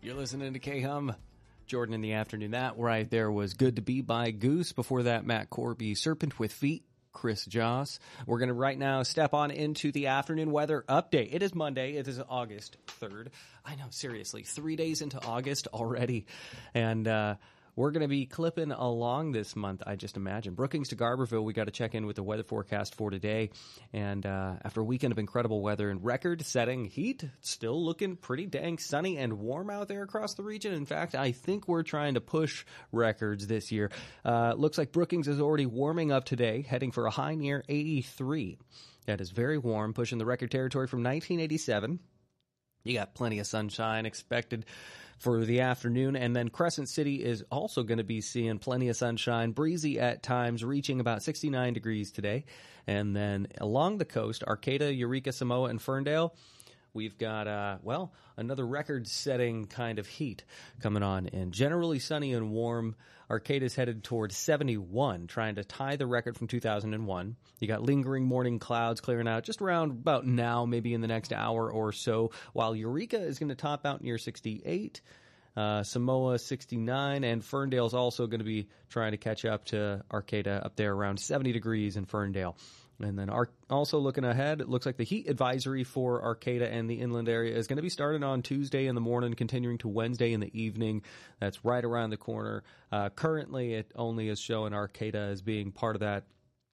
You're listening to K-Hum. Jordan in the afternoon. That right there was Good to Be by Goose. Before that, Matt Corby, Serpent with Feet, Chris Joss. We're going to right now step on into the afternoon weather update. It is Monday. It is August 3rd. I know, seriously, 3 days into August already. And, we're going to be clipping along this month, I just imagine. Brookings to Garberville, we got to check in with the weather forecast for today. And after a weekend of incredible weather and record-setting heat, it's still looking pretty dang sunny and warm out there across the region. In fact, I think we're trying to push records this year. Looks like Brookings is already warming up today, heading for a high near 83. That is very warm, pushing the record territory from 1987. You got plenty of sunshine expected for the afternoon, and then Crescent City is also going to be seeing plenty of sunshine, breezy at times, reaching about 69 degrees today. And then along the coast, Arcata, Eureka, Samoa, and Ferndale, we've got, another record-setting kind of heat coming on. And generally sunny and warm. Arcata's headed towards 71, trying to tie the record from 2001. You got lingering morning clouds clearing out just around about now, maybe in the next hour or so, while Eureka is going to top out near 68. Samoa 69, and Ferndale's also going to be trying to catch up to Arcata up there around 70 degrees in Ferndale. And then also looking ahead, it looks like the heat advisory for Arcata and the inland area is going to be starting on Tuesday in the morning, continuing to Wednesday in the evening. That's right around the corner. Currently, it only is showing Arcata as being part of that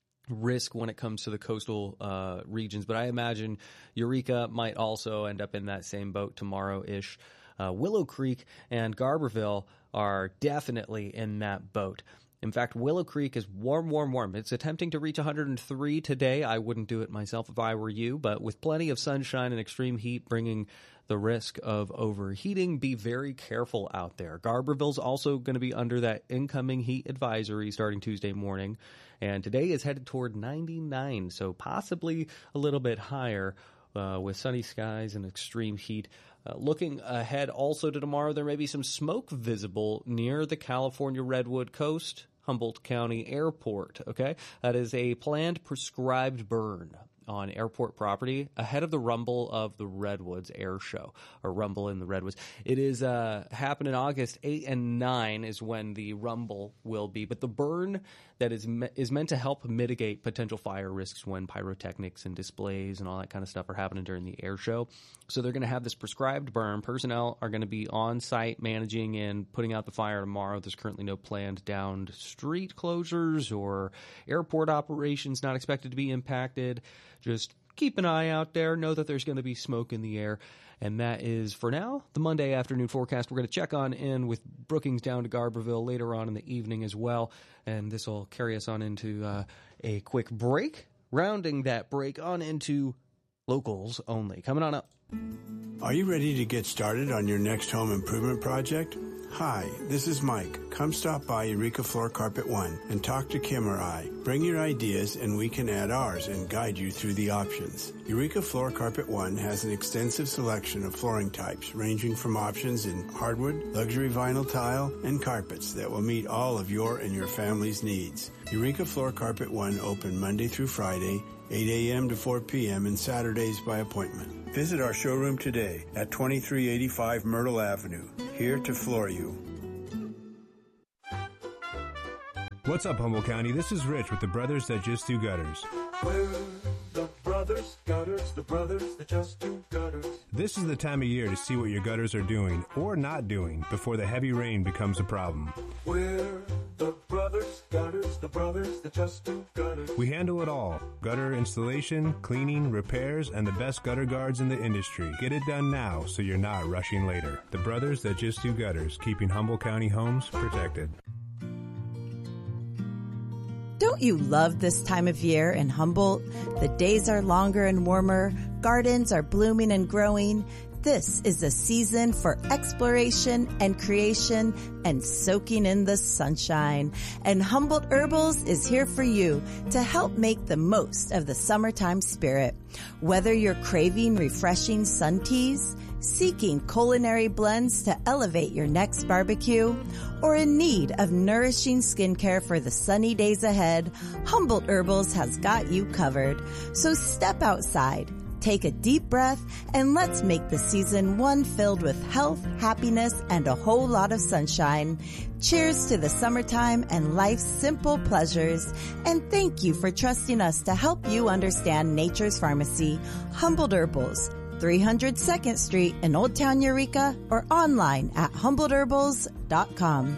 risk when it comes to the coastal regions. But I imagine Eureka might also end up in that same boat tomorrow-ish. Willow Creek and Garberville are definitely in that boat. In fact, Willow Creek is warm, warm, warm. It's attempting to reach 103 today. I wouldn't do it myself if I were you, but with plenty of sunshine and extreme heat bringing the risk of overheating, be very careful out there. Garberville's also going to be under that incoming heat advisory starting Tuesday morning, and today is headed toward 99, so possibly a little bit higher with sunny skies and extreme heat. Looking ahead also to tomorrow, there may be some smoke visible near the California Redwood coast, Humboldt County Airport, okay? That is a planned prescribed burn on airport property ahead of the Rumble of the Redwoods air show, or Rumble in the Redwoods. It is happening August 8 and 9 is when the Rumble will be, but the burn that is meant to help mitigate potential fire risks when pyrotechnics and displays and all that kind of stuff are happening during the air show. So they're going to have this prescribed burn. Personnel are going to be on site managing and putting out the fire tomorrow. There's currently no planned down street closures or airport operations not expected to be impacted. Just keep an eye out there. Know that there's going to be smoke in the air. And that is, for now, the Monday afternoon forecast. We're going to check on in with Brookings down to Garberville later on in the evening as well. And this will carry us on into a quick break. Rounding that break on into locals only. Coming on up. Are you ready to get started on your next home improvement project? Hi, this is Mike. Come stop by Eureka Floor Carpet One and talk to Kim or I. Bring your ideas and we can add ours and guide you through the options. Eureka Floor Carpet One has an extensive selection of flooring types ranging from options in hardwood, luxury vinyl tile, and carpets that will meet all of your and your family's needs. Eureka Floor Carpet One open Monday through Friday, 8 a.m. to 4 p.m. and Saturdays by appointment. Visit our showroom today at 2385 Myrtle Avenue, here to floor you. What's up, Humboldt County? This is Rich with the Brothers That Just Do Gutters. We're the brothers that just do gutters. This is the time of year to see what your gutters are doing or not doing before the heavy rain becomes a problem. We're the brothers that just do gutters. We handle it all. Gutter installation, cleaning, repairs, and the best gutter guards in the industry. Get it done now so you're not rushing later. The Brothers That Just Do Gutters, keeping Humboldt County homes protected. Don't you love this time of year in Humboldt? The days are longer and warmer, gardens are blooming and growing. This is a season for exploration and creation and soaking in the sunshine. And Humboldt Herbals is here for you to help make the most of the summertime spirit. Whether you're craving refreshing sun teas, seeking culinary blends to elevate your next barbecue, or in need of nourishing skincare for the sunny days ahead, Humboldt Herbals has got you covered. So step outside, Take a deep breath and let's make the season one filled with health, happiness, and a whole lot of sunshine. Cheers to the summertime and life's simple pleasures. And thank you for trusting us to help you understand nature's pharmacy, Humboldt Herbals, 300 2nd Street in Old Town Eureka, or online at HumboldtHerbals.com.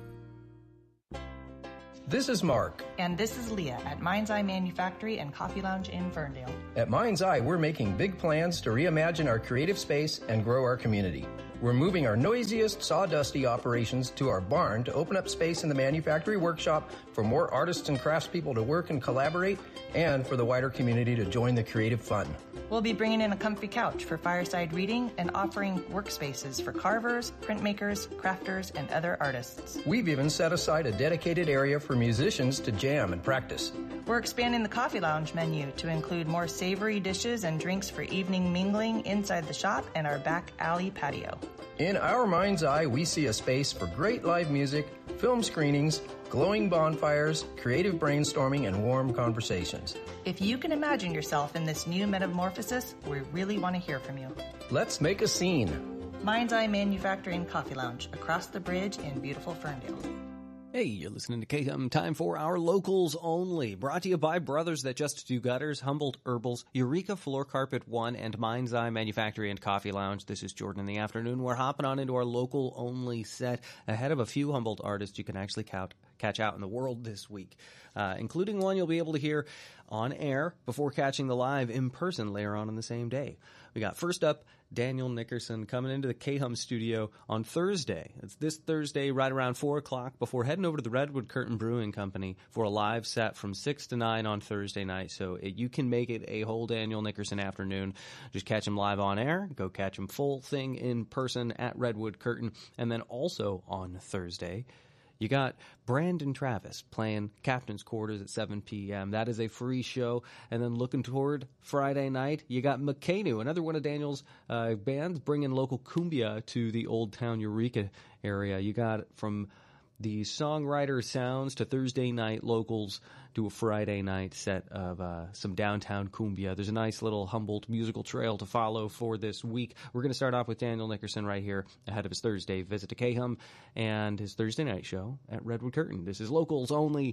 This is Mark. And this is Leah at Mind's Eye Manufactory and Coffee Lounge in Ferndale. At Mind's Eye, we're making big plans to reimagine our creative space and grow our community. We're moving our noisiest, sawdusty operations to our barn to open up space in the manufactory workshop for more artists and craftspeople to work and collaborate, and for the wider community to join the creative fun. We'll be bringing in a comfy couch for fireside reading and offering workspaces for carvers, printmakers, crafters, and other artists. We've even set aside a dedicated area for musicians to jam and practice. We're expanding the Coffee Lounge menu to include more savory dishes and drinks for evening mingling inside the shop and our back alley patio. In our Mind's Eye, we see a space for great live music, film screenings, glowing bonfires, creative brainstorming, and warm conversations. If you can imagine yourself in this new metamorphosis, we really want to hear from you. Let's make a scene. Mind's Eye Manufacturing Coffee Lounge, across the bridge in beautiful Ferndale. Hey, you're listening to KM. Time for our locals only. Brought to you by Brothers That Just Do Gutters, Humboldt Herbals, Eureka Floor Carpet One, and Mind's Eye Manufacturing and Coffee Lounge. This is Jordan in the afternoon. We're hopping on into our local only set ahead of a few Humboldt artists you can actually catch out in the world this week, including one you'll be able to hear on air before catching the live in person later on in the same day. We got first up Daniel Nickerson coming into the K-Hum studio on Thursday. It's this Thursday right around 4 o'clock before heading over to the Redwood Curtain Brewing Company for a live set from 6 to 9 on Thursday night. So you can make it a whole Daniel Nickerson afternoon. Just catch him live on air, go catch him full thing in person at Redwood Curtain, and then also on Thursday you got Brandon Travis playing Captain's Quarters at 7 p.m. That is a free show. And then looking toward Friday night, you got Makenu, another one of Daniel's bands, bringing local cumbia to the Old Town Eureka area. You got from the songwriter sounds to Thursday night locals to a Friday night set of some downtown cumbia. There's a nice little Humboldt musical trail to follow for this week. We're going to start off with Daniel Nickerson right here ahead of his Thursday visit to K-Hum and his Thursday night show at Redwood Curtain. This is locals only.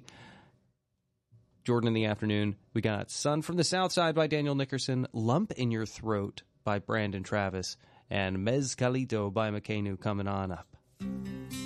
Jordan in the afternoon. We got Sun from the South Side by Daniel Nickerson, Lump in Your Throat by Brandon Travis, and Mezcalito by Makenu coming on up.